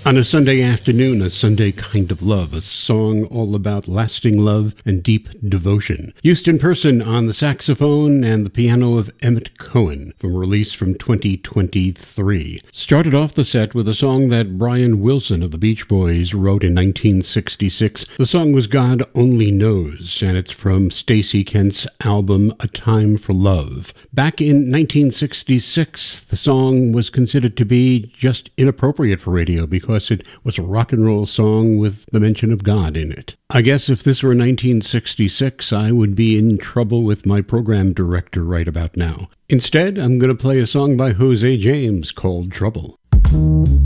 On a Sunday afternoon, a Sunday kind of love, a song all about lasting love and deep devotion. Houston Person on the saxophone and the piano of Emmett Cohen, from a release from 2023. Started off the set with a song that Brian Wilson of the Beach Boys wrote in 1966. The song was God Only Knows, and it's from Stacey Kent's album A Time for Love. Back in 1966, the song was considered to be just inappropriate for radio because it was a rock and roll song with the mention of God in it. I guess if this were 1966, I would be in trouble with my program director right about now. Instead, I'm going to play a song by Jose James called Trouble.